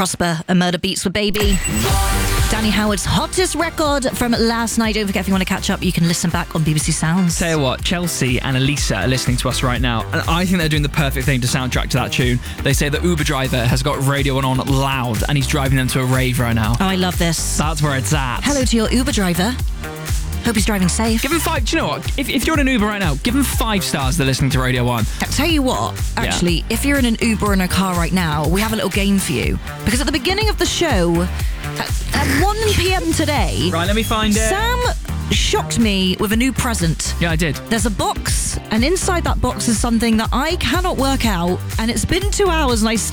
Prosper and Murder Beats with Baby. Danny Howard's hottest record from last night. Don't forget, if you want to catch up, you can listen back on BBC Sounds. Tell you what, Chelsea and Elisa are listening to us right now, and I think they're doing the perfect thing to soundtrack to that tune. They say the Uber driver has got radio on loud, and he's driving them to a rave right now. Oh, I love this. That's where it's at. Hello to your Uber driver. Hope he's driving safe. Give him 5. Do you know what? If you're in an Uber right now, give him 5 stars. They're listening to Radio 1. I'll tell you what, actually, if you're in an Uber or in a car right now, we have a little game for you. Because at the beginning of the show, at 1 p.m. today... Right, let me find it. Sam shocked me with a new present. Yeah, I did. There's a box, and inside that box is something that I cannot work out, and it's been 2 hours and I still